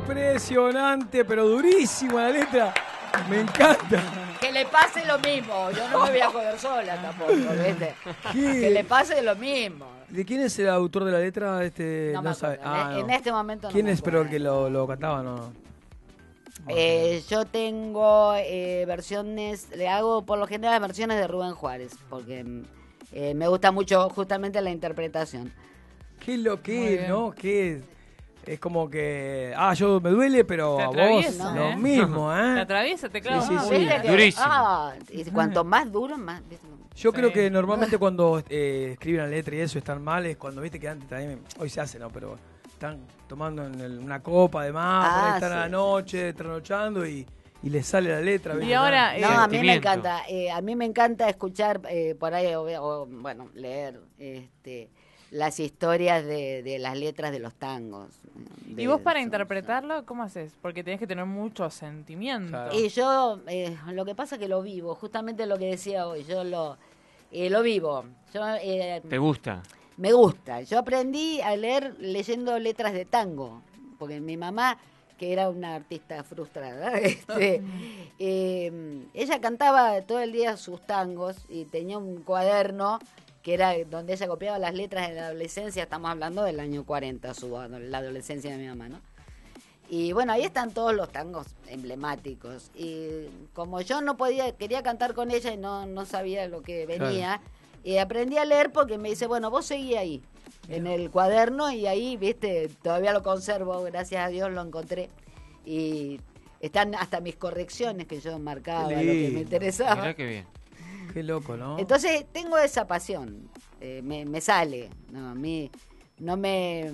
Impresionante, pero durísima la letra. Me encanta. Que le pase lo mismo. Yo no me voy a joder sola tampoco, ¿viste? Que le pase lo mismo. ¿De quién es el autor de la letra? No sabe. En este momento no. ¿Quién es, pero el que lo cantaba? No. Yo tengo versiones, le hago por lo general versiones de Rubén Juárez, porque me gusta mucho justamente la interpretación. ¿Qué es lo que es, no? ¿Qué es como que... yo me duele, pero a vos lo mismo, ¿eh? Te atraviesa, te clava. Sí. Durísimo. Y cuanto más duro, más... Yo creo que normalmente cuando escriben la letra y eso están mal, es cuando, viste que antes también, hoy se hace, ¿no? Pero están tomando una copa de más, están a la noche, trasnochando y les sale la letra. ¿viste? Y ahora... No, a mí me encanta. A mí me encanta escuchar por ahí, bueno, leer las historias de las letras de los tangos. ¿Y vos para interpretarlo, cómo haces? Porque tenés que tener mucho sentimiento. Claro. Y yo, lo que pasa es que lo vivo, justamente lo que decía hoy, yo lo vivo. ¿Te gusta? Me gusta. Yo aprendí a leer leyendo letras de tango, porque mi mamá, que era una artista frustrada, ella cantaba todo el día sus tangos y tenía un cuaderno que era donde ella copiaba las letras de la adolescencia. Estamos hablando del año 40, la adolescencia de mi mamá, ¿no? Y bueno, ahí están todos los tangos emblemáticos. Y como yo quería cantar con ella y no sabía lo que venía, aprendí a leer porque me dice, bueno, vos seguí ahí, en el cuaderno, y ahí, viste, todavía lo conservo, gracias a Dios lo encontré. Y están hasta mis correcciones que yo marcaba, lo que me interesaba. Mirá qué bien. Qué loco, ¿no? Entonces tengo esa pasión, me sale, no, a mí no me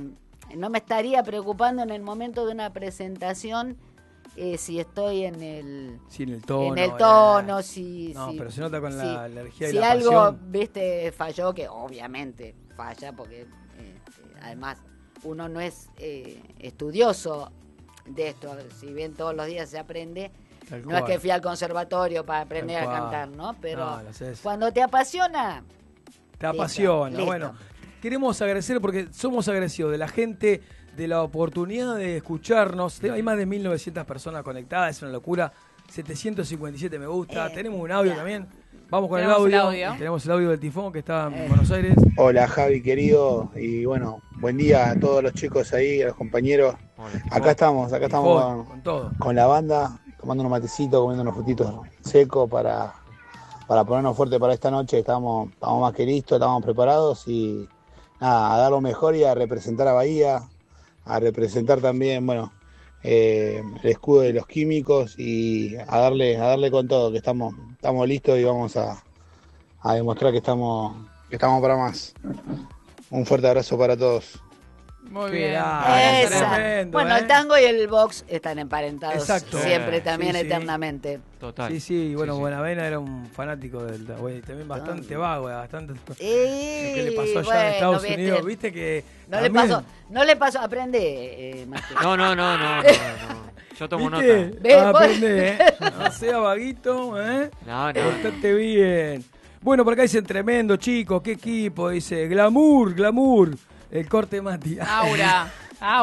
estaría preocupando en una presentación si estoy en el tono. No, pero se nota con la energía y si la algo, pasión. viste, falló, que obviamente falla, porque además uno no es estudioso de esto, si bien todos los días se aprende. No es que fui al conservatorio para aprender a cantar, ¿no? Pero cuando te apasiona... Te apasiona, listo. Bueno. Queremos agradecer porque somos agradecidos de la gente, de la oportunidad de escucharnos. Hay más de 1.900 personas conectadas, es una locura. 757 me gusta. Tenemos un audio también. Vamos con el audio. Tenemos el audio del Tifón que está en Buenos Aires. Hola Javi querido, y bueno, buen día a todos los chicos ahí, a los compañeros. Acá estamos con todo. Con la banda, tomando unos matecitos, comiendo unos frutitos secos para ponernos fuerte para esta noche. Estamos más que listos, estamos preparados y nada, a dar lo mejor y a representar a Bahía, a representar también, bueno, el escudo de los químicos y a darle con todo, que estamos listos y vamos a demostrar que estamos para más. Un fuerte abrazo para todos. Muy bien. Tremendo, bueno, el tango y el box están emparentados. Exacto. Siempre, también, eternamente. Total. Sí, bueno, Buenavena era un fanático del también bastante vago, bastante... ¿Qué le pasó allá en Estados Unidos? ¿Viste que no le pasó, aprende, Martín. No. Yo tomo nota. Aprende, no sea vaguito, No. Estate bien. Bueno, por acá dicen tremendo, chicos, qué equipo, dice glamour. El corte Mati. Aura.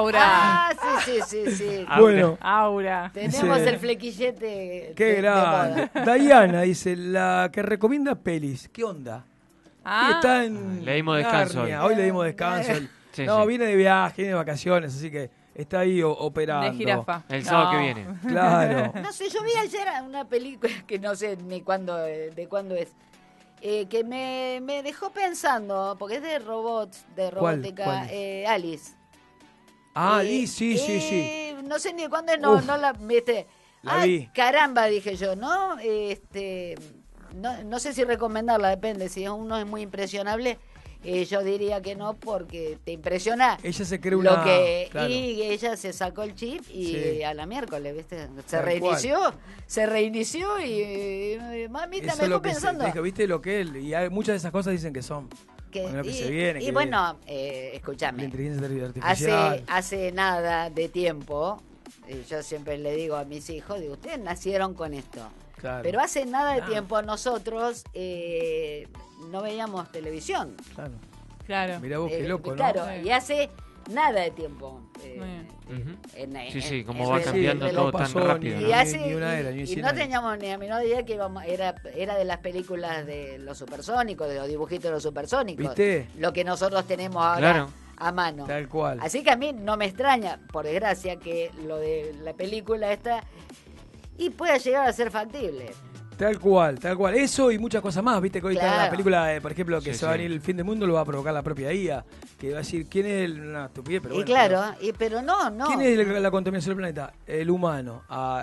Sí. Bueno. Aura. Tenemos el flequillete. Qué grande. Diana dice, la que recomienda pelis. ¿Qué onda? Está en le dimos descanso Hoy le dimos descanso. Viene de viaje, viene de vacaciones, así que está ahí operando. De jirafa. El sábado que viene. Claro. No sé, yo vi ayer una película que no sé ni de cuándo es. Que me dejó pensando, porque es de robots, de robótica. ¿Cuál es? Alice. Alice, sí. No sé ni de cuándo es, no la viste. La vi. Caramba, dije yo, ¿no? No sé si recomendarla, depende. Si uno es muy impresionable, yo diría que no, porque te impresiona. Ella se cree una... Claro. Y ella se sacó el chip y a la miércoles, ¿viste? Se reinició y mamita me dejó pensando. ¿Viste lo que él? Y muchas de esas cosas dicen que son. Lo que se viene. Y bueno, escúchame. La inteligencia artificial. Hace nada de tiempo, yo siempre le digo a mis hijos, digo, ustedes nacieron con esto. Claro. Pero hace nada de tiempo nosotros no veíamos televisión. Claro. Mirá vos, qué loco, ¿no? Claro, y hace nada de tiempo. Ujú. Sí, como en va el- cambiando en todo el- tan pasó rápido. ni- Y, ¿no? así, ni una era, ni y 100 no años. teníamos ni a menor idea que era de las películas de los supersónicos, de los dibujitos de los supersónicos. ¿Viste? Lo que nosotros tenemos ahora Claro. a mano. Tal cual. Así que a mí no me extraña, por desgracia, que lo de la película esta y pueda llegar a ser factible. Tal cual, tal cual. Eso y muchas cosas más. Viste que hoy está Claro. la película, por ejemplo, que Sí, se va a sí. venir el fin del mundo, lo va a provocar la propia IA. Que va a decir, ¿quién es una estupidez? Pero Y bueno, claro, pero no. ¿quién es la contaminación del planeta? El humano.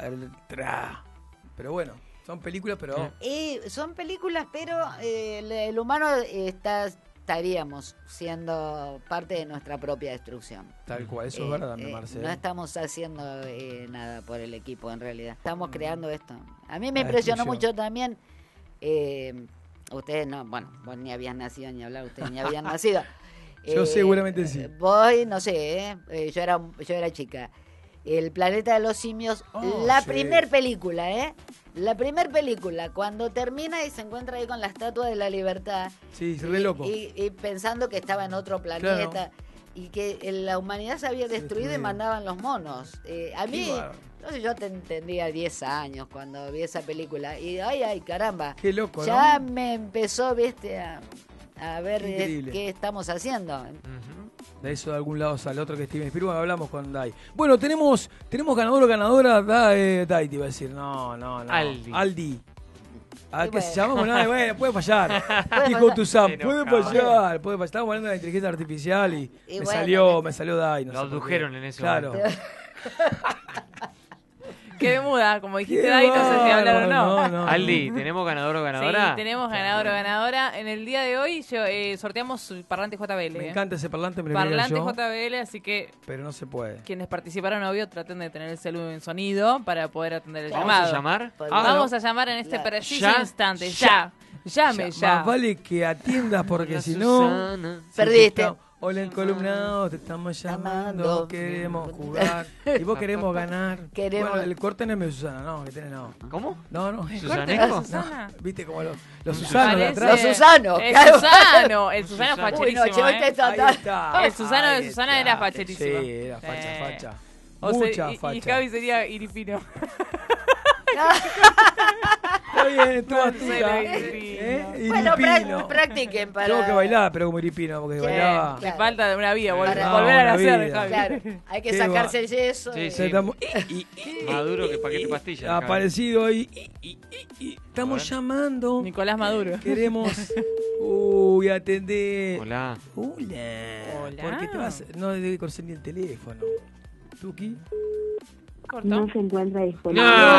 Pero bueno, son películas, pero... Son películas, pero el humano estaríamos siendo parte de nuestra propia destrucción. Tal cual, eso es verdad, Marcelo. No estamos haciendo nada por el equipo, en realidad. Estamos creando esto. A mí me La impresionó destrucción. mucho también. Ustedes no, bueno, vos ni habías nacido ni hablar, ustedes ni habían nacido. Yo seguramente sí. Voy, no sé, yo era chica. El planeta de los simios, la sí. primer película, La primer película, cuando termina y se encuentra ahí con la Estatua de la Libertad. Sí, re loco. Y pensando que estaba en otro planeta. Claro. Y que la humanidad se había destruido y mandaban los monos. A mí, bárbaro. no sé, yo tendría 10 años cuando vi esa película. Y ay, caramba. Qué loco, Ya ¿no? me empezó, viste, a ver Qué increíble. qué estamos haciendo. Ujú. De eso de algún lado sale otro que Steven Spielberg. Hablamos con Dai. Bueno, tenemos ganador o ganadora. Dai te iba a decir. No. Aldi. ¿A Y qué se bueno. llama? Bueno, puede fallar. Puede Dijo fallar. Tuzán, Se puede enojaba. fallar. Estábamos hablando de la inteligencia artificial y Y me bueno, salió Dai. No Lo sé por qué. abdujeron en ese Claro. momento. Quedé muda, como dijiste, Qué Dai, no sé si hablar o no. bárbaro, no. Aldi, ¿tenemos ganador o ganadora? Sí, tenemos ganador o ganadora. En el día de hoy sorteamos el parlante JBL. Me encanta ese parlante, me lo quería Parlante yo, JBL, así que pero no se puede. quienes participaron, obvio, traten de tener el celular en sonido para poder atender el ¿Vamos llamado. a llamar? Vamos a llamar en este La- preciso ya, instante. ya. Llame ya. Más vale que atiendas porque Hola, si no... Susana. si Perdiste. te está- Hola, encolumnado, te estamos llamando, queremos jugar y vos queremos ganar. Queremos- Bueno, el corte no es mi Susana, no, que tenés no. ¿Cómo? No. ¿Susanesco? Susana. Viste como los Susanos de Parece- atrás. Los Susanos, El claro. Susano. El Susano Susano. facherísimo, Uy, no, che, hoy te ¿eh? está- Ahí está. El Susano de Ahí Susana está. era facherísimo. Sí, era facha. O sea, Mucha y facha. Javi sería iripino. Está bien, estuvo Marcelo astuta. Iripino. Bueno, Iripino. practiquen para... Tengo que bailar, pero como Iripino, porque Sí, bailaba. Le claro. falta una vida, volver Para- a una nacer, vida. Javi. Claro, hay que Qué sacarse va. el yeso. Sí, y- sí. Estamos- Maduro que paquete pastillas. Javi. aparecido ahí. Estamos A ver. llamando. Nicolás Maduro. Queremos. Uy, atendé. Hola. Hola. ¿Por qué te vas? No debe conseguir el teléfono. ¿Tuki? Cortó. No se encuentra disponible. No.